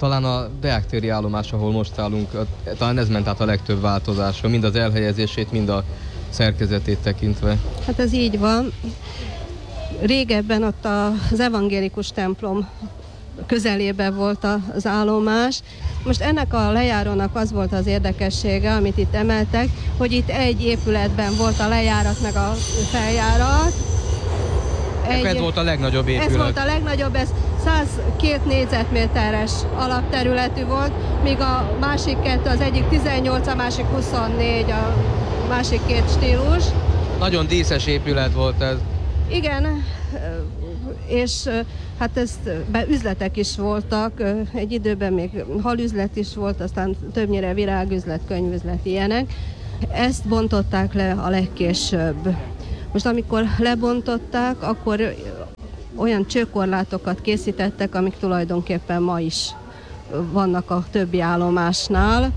Talán a Deák téri állomás, ahol most állunk, talán ez ment át a legtöbb változásra, mind az elhelyezését, mind a szerkezetét tekintve. Hát ez így van. Régebben ott az evangélikus templom közelében volt az állomás. Most ennek a lejárónak az volt az érdekessége, amit itt emeltek, hogy itt egy épületben volt a lejárat meg a feljárat. Ez volt a legnagyobb épület. Ez volt a legnagyobb, ez 102 négyzetméteres alapterületű volt, míg a másik kettő, az egyik 18, a másik 24, a másik két stílus. Nagyon díszes épület volt ez. Igen, és hát üzletek is voltak, egy időben még halüzlet is volt, aztán többnyire virágüzlet, könyvüzlet, ilyenek. Ezt bontották le a legkésőbb. Most amikor lebontották, akkor olyan csőkorlátokat készítettek, amik tulajdonképpen ma is vannak a többi állomásnál.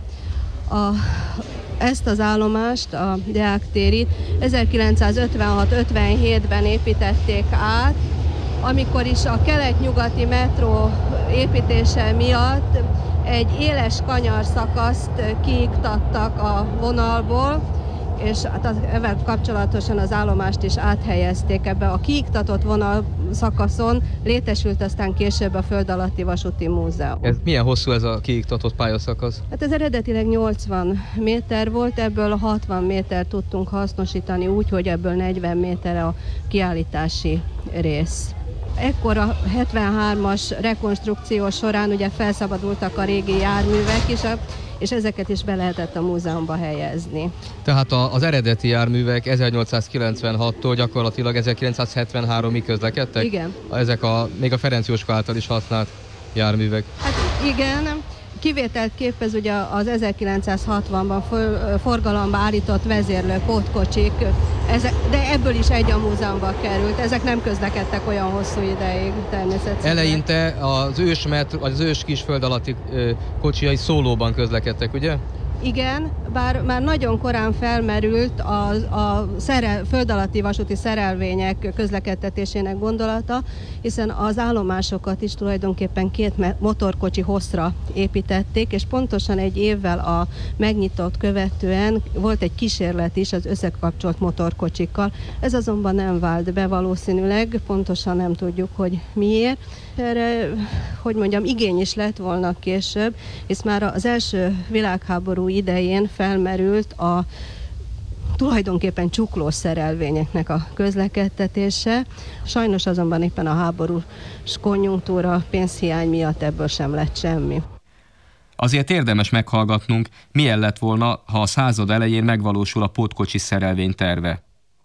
Ezt az állomást, a Deák térit 1956-57-ben építették át, amikor is a kelet-nyugati metró építése miatt egy éles kanyarszakaszt kiiktattak a vonalból, és ezzel kapcsolatosan az állomást is áthelyezték ebbe. A kiiktatott vonalszakaszon létesült aztán később a Föld alatti vasúti múzeum. Ez milyen hosszú ez a kiiktatott pályaszakasz? Hát ez eredetileg 80 méter volt, ebből 60 méter tudtunk hasznosítani úgy, hogy ebből 40 méter a kiállítási rész. Ekkor a 73-as rekonstrukció során ugye felszabadultak a régi járművek is, és ezeket is be lehetett a múzeumba helyezni. Tehát az eredeti járművek 1896-tól gyakorlatilag 1973-ig közlekedtek? Igen. Ezek még a Ferenc Jóska által is használt járművek. Hát igen, kivételt képez ugye az 1960-ban forgalomba állított vezérlő pótkocsik, de ebből is egy a múzeumba került. Ezek nem közlekedtek olyan hosszú ideig természetesen. Eleinte az ős kisföld alatti kocsijai szólóban közlekedtek, ugye? Igen, bár már nagyon korán felmerült a föld alatti vasúti szerelvények közlekedtetésének gondolata, hiszen az állomásokat is tulajdonképpen két motorkocsi hosszra építették, és pontosan egy évvel a megnyitott követően volt egy kísérlet is az összekapcsolt motorkocsikkal. Ez azonban nem vált be valószínűleg, pontosan nem tudjuk, hogy miért. Erre, hogy mondjam, igény is lett volna később, hisz már az első világháború idején felmerült a tulajdonképpen csuklós szerelvényeknek a közlekedtetése. Sajnos azonban éppen a háborús konjunktúra, pénzhiány miatt ebből sem lett semmi. Azért érdemes meghallgatnunk, milyen lett volna, ha a század elején megvalósul a pótkocsi szerelvény terve.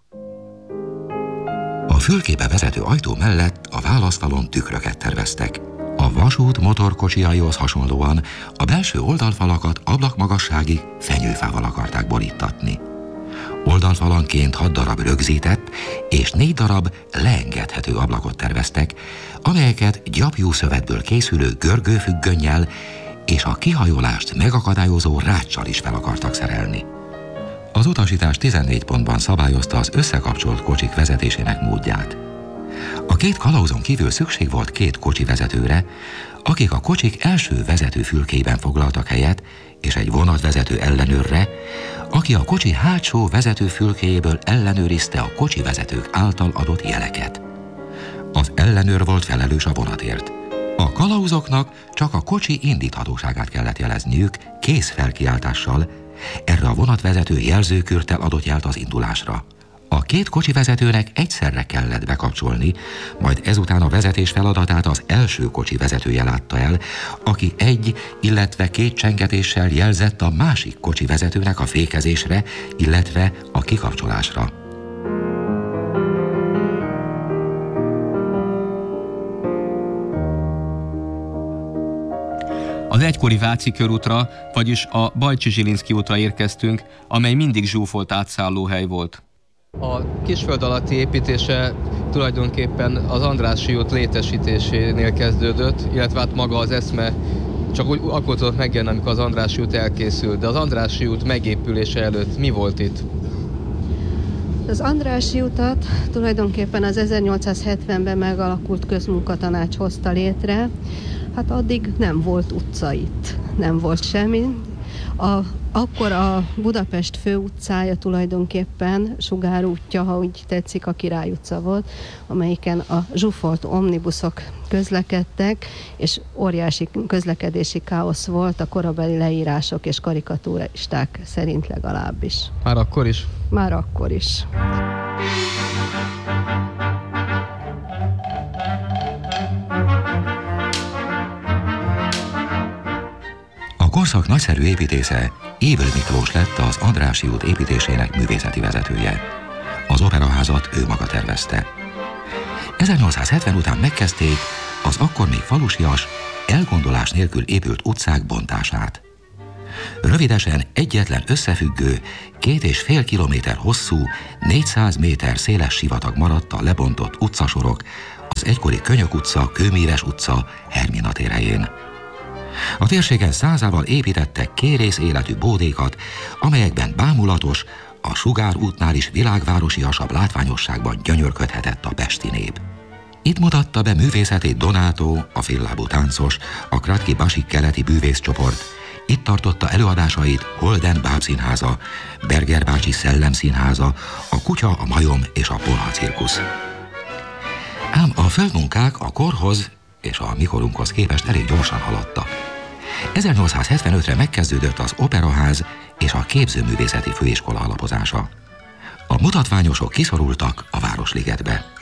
A fülkébe vezető ajtó mellett a válaszfalon tükröket terveztek. A vasút motorkocsijaihoz hasonlóan a belső oldalfalakat ablakmagasságig fenyőfával akarták borítatni. Oldalfalanként 6 darab rögzített és 4 darab leengedhető ablakot terveztek, amelyeket gyapjú szövetből készülő görgőfüggönnyel és a kihajolást megakadályozó ráccsal is fel akartak szerelni. Az utasítás 14 pontban szabályozta az összekapcsolt kocsik vezetésének módját. A két kalauzon kívül szükség volt 2 kocsi vezetőre, akik a kocsik első vezetőfülkéjében foglaltak helyet, és egy vonatvezető ellenőrre, aki a kocsi hátsó vezetőfülkéjéből ellenőrizte a kocsi vezetők által adott jeleket. Az ellenőr volt felelős a vonatért. A kalauzoknak csak a kocsi indíthatóságát kellett jelezniük kézfelkiáltással, erre a vonatvezető jelzőkürttel adott jelt az indulásra. A 2 kocsivezetőnek egyszerre kellett bekapcsolni, majd ezután a vezetés feladatát az első kocsivezetője látta el, aki 1, illetve 2 csengetéssel jelzett a másik kocsivezetőnek a fékezésre, illetve a kikapcsolásra. Az egykori Váci körútra, vagyis a Bajcsy-Zsilinszky útra érkeztünk, amely mindig zsúfolt átszállóhely volt. A kisföld alatti építése tulajdonképpen az Andrássy út létesítésénél kezdődött, illetve hát maga az eszme csak úgy akkor tudott megjelenni, amikor az Andrássy út elkészült. De az Andrássy út megépülése előtt mi volt itt? Az Andrássy utat tulajdonképpen az 1870-ben megalakult közmunkatanács hozta létre. Hát addig nem volt utca itt, nem volt semmi. Akkor a Budapest főutcája tulajdonképpen Sugár útja, ha úgy tetszik, a Király utca volt, amelyiken a zsúfolt omnibuszok közlekedtek, és óriási közlekedési káosz volt a korabeli leírások és karikaturisták szerint legalábbis. Már akkor is? Már akkor is. A korszak nagyszerű építésze Évül Miklós lett az Andrássy út építésének művészeti vezetője. Az operaházat ő maga tervezte. 1870 után megkezdték az akkor még falusias, elgondolás nélkül épült utcák bontását. Rövidesen egyetlen összefüggő, 2,5 kilométer hosszú, 400 méter széles sivatag maradt a lebontott utcasorok, az egykori Könyök utca, Kőmíres utca, Hermina tér helyén. A térségen százával építettek kérész életű bódékat, amelyekben bámulatos, a Sugár útnál is világvárosiasabb látványosságban gyönyörködhetett a pesti nép. Itt mutatta be művészetét Donato, a féllábú táncos, a Kratky Basik keleti bűvészcsoport, itt tartotta előadásait Holden bábszínháza, Berger bácsi szellemszínháza, a Kutya, a Majom és a Polha cirkusz. Ám a földmunkák a korhoz és a mikorunkhoz képest elég gyorsan haladtak. 1875-re megkezdődött az Operaház és a Képzőművészeti Főiskola alapozása. A mutatványosok kiszorultak a Városligetbe.